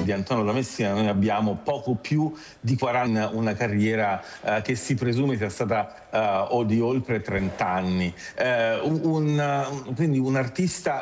di Antonio da Messina noi abbiamo poco più di 40, una carriera che si presume sia stata o di oltre 30 anni. Quindi un artista